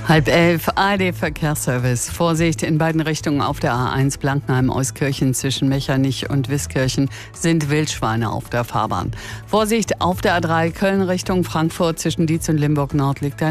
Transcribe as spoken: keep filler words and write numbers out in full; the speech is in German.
Halb elf, A R D-Verkehrsservice. Vorsicht in beiden Richtungen auf der A eins Blankenheim-Euskirchen zwischen Mechernich und Wiskirchen sind Wildschweine auf der Fahrbahn. Vorsicht auf der A drei Köln Richtung Frankfurt zwischen Dietz und Limburg Nord liegt ein